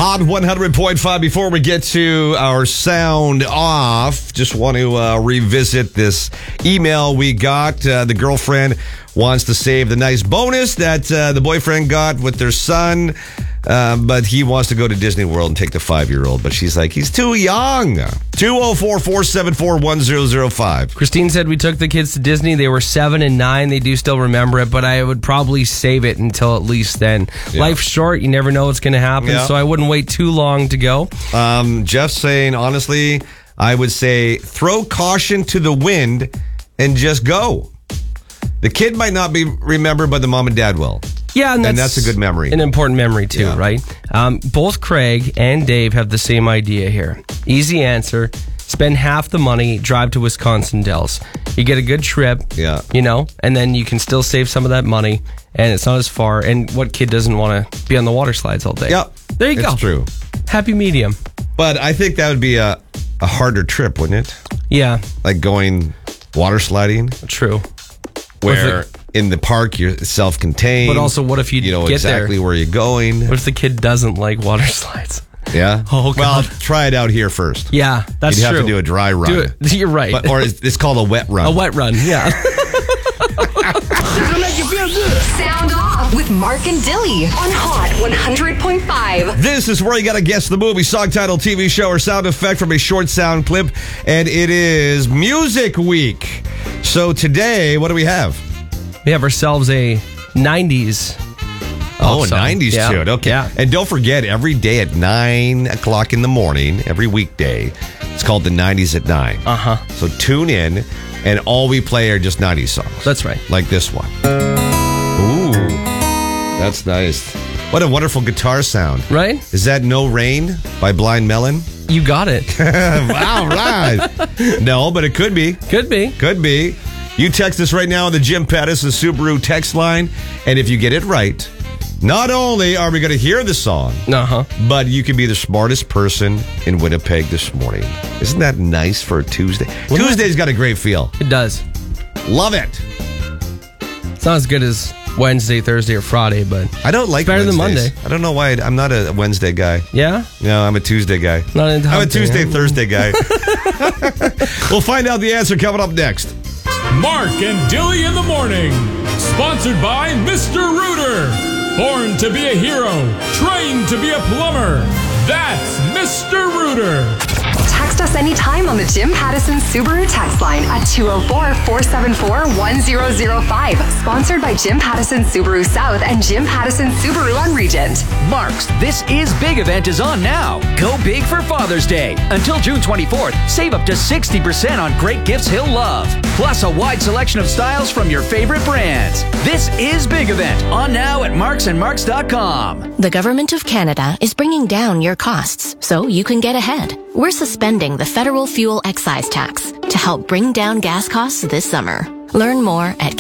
Hot 100.5. Before we get to our sound off, just want to revisit this email we got. The girlfriend wants to save the nice bonus that the boyfriend got with their son, but he wants to go to Disney World and take the 5-year-old. But she's like, he's too young. 204-474-1005. Christine said we took the kids to Disney. They were 7 and 9. They do still remember it, but I would probably save it until at least then. Yeah. Life's short. You never know what's going to happen, so I wouldn't wait too long to go. Jeff's saying, honestly, I would say throw caution to the wind and just go. The kid might not be remembered, but the mom and dad will. Yeah, and that's a good memory. An important memory, too, right? Both Craig and Dave have the same idea here. Easy answer. Spend half the money, drive to Wisconsin Dells. You get a good trip, and then you can still save some of that money, and it's not as far. And what kid doesn't want to be on the water slides all day? Yeah, there you go. It's true. Happy medium. But I think that would be a harder trip, wouldn't it? Yeah. Like going water sliding. True. Where in the park you're self-contained. But also, what if you know get exactly there? Where you're going? What if the kid doesn't like water slides? Yeah? Oh, God. Well, try it out here first. Yeah, that's You'd true. have to do a dry run. Do it. You're right. Or it's called a wet run. A wet run, yeah. It'll make you feel good. Sound off with Mark and Dilly on Hot 100.5. This is where you got to guess the movie, song title, TV show, or sound effect from a short sound clip. And it is Music Week. So today, what do we have? We have ourselves a 90s. Oh, a 90s tune. Okay. Yeah. And don't forget, every day at 9 o'clock in the morning, every weekday, it's called the 90s at 9. Uh-huh. So tune in, and all we play are just 90s songs. That's right. Like this one. Ooh, that's nice. What a wonderful guitar sound. Right? Is that No Rain by Blind Melon? You got it. Wow, right. No, but it could be. Could be. Could be. You text us right now on the Jim Pattison Subaru text line, and if you get it right, not only are we going to hear the song, but you can be the smartest person in Winnipeg this morning. Isn't that nice for a Tuesday? Tuesday's got a great feel. It does. Love it. It's not as good as Wednesday, Thursday, or Friday, but I don't like better Wednesdays. than Monday. I don't know why. I'm not a Wednesday guy. Yeah? No, I'm a Tuesday guy. Not into I'm a Tuesday, Thursday guy. We'll find out the answer coming up next. Mark and Dilly in the morning. Sponsored by Mr. Rooter. Born to be a hero. Trained to be a plumber. That's Mr. Rooter. Text us anytime on the Jim Pattison Subaru text line at 204-474-1005. Sponsored by Jim Pattison Subaru South and Jim Pattison Subaru on Regent. Mark's This Is Big event is on now. Go big for Father's Day. Until June 24th, save up to 60% on great gifts he'll love. Plus a wide selection of styles from your favorite brands. This Is Big event on now at marksandmarks.com. The Government of Canada is bringing down your costs so you can get ahead. We're suspending the federal fuel excise tax to help bring down gas costs this summer. Learn more at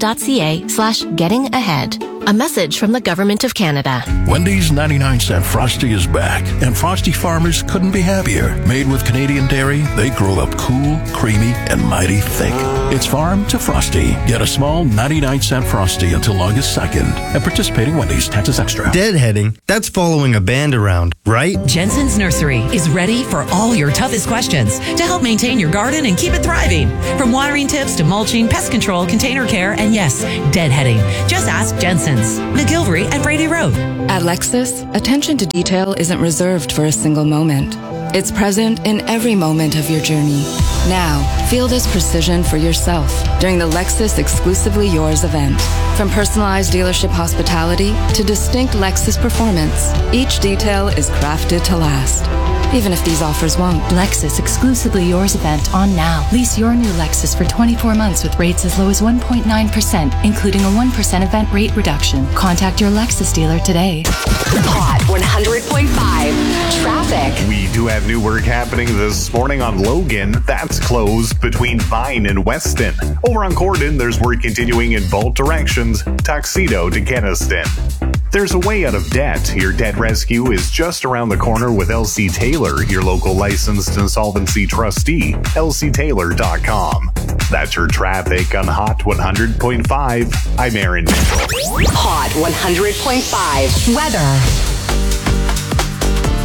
canada.ca/getting-ahead. A message from the Government of Canada. Wendy's 99-cent Frosty is back, and Frosty farmers couldn't be happier. Made with Canadian dairy, they grow up cool, creamy, and mighty thick. It's farm to Frosty. Get a small 99-cent Frosty until August 2nd at participating Wendy's. Taxes extra. Deadheading, that's following a band around, right? Jensen's Nursery is ready for all your toughest questions to help maintain your garden and keep it thriving. From watering tips to mulching, pest control, container care, and yes, deadheading. Just ask Jensen's. McGilvery and Brady Road. At Lexus, attention to detail isn't reserved for a single moment. It's present in every moment of your journey. Now, feel this precision for yourself during the Lexus Exclusively Yours event. From personalized dealership hospitality to distinct Lexus performance, each detail is crafted to last. Even if these offers won't. Lexus Exclusively Yours event on now. Lease your new Lexus for 24 months with rates as low as 1.9%, including a 1% event rate reduction. Contact your Lexus dealer today. Hot 100.5. Traffic. We do have new work happening this morning on Logan. That's closed between Vine and Weston. Over on Corden, there's work continuing in both directions, Tuxedo to Kenniston. There's a way out of debt. Your debt rescue is just around the corner with LC Taylor, your local licensed insolvency trustee, lctaylor.com. That's your traffic on Hot 100.5. I'm Aaron Mitchell. Hot 100.5. Weather.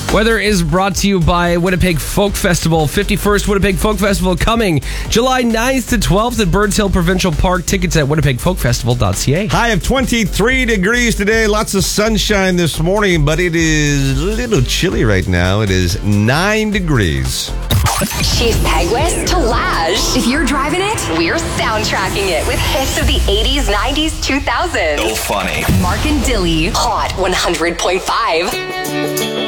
Weather is brought to you by Winnipeg Folk Festival. 51st Winnipeg Folk Festival coming July 9th to 12th at Birds Hill Provincial Park. Tickets at winnipegfolkfestival.ca. High of 23 degrees today. Lots of sunshine this morning, but it is a little chilly right now. It is 9 degrees. She's Peg West to Laj. If you're driving it, we're soundtracking it with hits of the 80s, 90s, 2000s. So funny. Mark and Dilly, Hot 100.5.